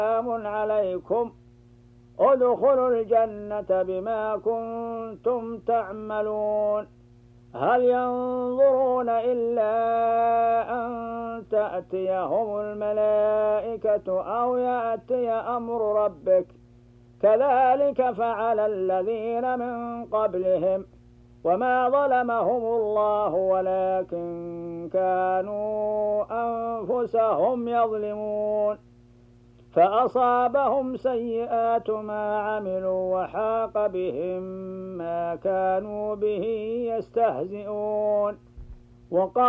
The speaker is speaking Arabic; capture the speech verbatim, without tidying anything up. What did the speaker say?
سلام عليكم ادخلوا الجنة بما كنتم تعملون. هل ينظرون إلا أن تأتيهم الملائكة أو يأتي أمر ربك كذلك فعل الذين من قبلهم وما ظلمهم الله ولكن كانوا أنفسهم يظلمون. فأصابهم سيئات ما عملوا وحاق بهم ما كانوا به يستهزئون. وقال